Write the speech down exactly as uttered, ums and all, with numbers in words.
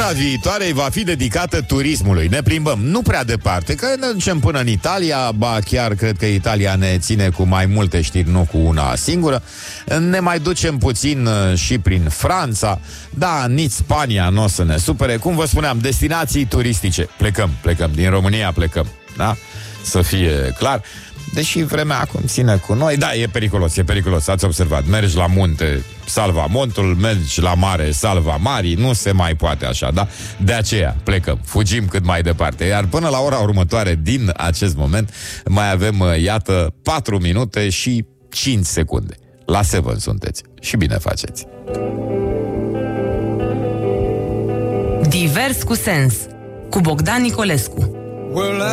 viitoare va fi dedicată turismului. Ne plimbăm nu prea departe, că ne ducem până în Italia. Ba chiar cred că Italia ne ține cu mai multe știri, nu cu una singură. Ne mai ducem puțin și prin Franța. Da, nici Spania nu o să ne supere. Cum vă spuneam, destinații turistice. Plecăm, plecăm, din România plecăm, da? Să fie clar. Deși vremea acum ține cu noi. Da, e periculos, e periculos, ați observat. Mergi la munte, salva montul, mergi la mare, salva marii. Nu se mai poate așa, da? De aceea plecăm, fugim cât mai departe. Iar până la ora următoare din acest moment mai avem, iată, patru minute și cinci secunde. La Seven sunteți și bine faceți. Divers cu sens, cu Bogdan Nicolescu.